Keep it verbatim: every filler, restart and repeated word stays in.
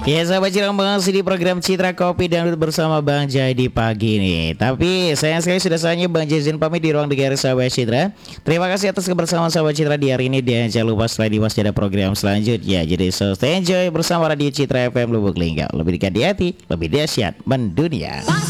Ya sahabat Citra, masih di program Citra Kopi Dangdut bersama Bang Jai di pagi ini. Tapi sayang sekali sudah saatnya Bang Jai izin pamit di ruang dengar sahabat Citra. Terima kasih atas kebersamaan sahabat Citra di hari ini, dan jangan lupa setelah diwas ada program selanjutnya. Jadi so stay enjoy bersama Radio Citra F M Lubuk Linggau. Lebih dekat di hati, lebih dahsyat mendunia.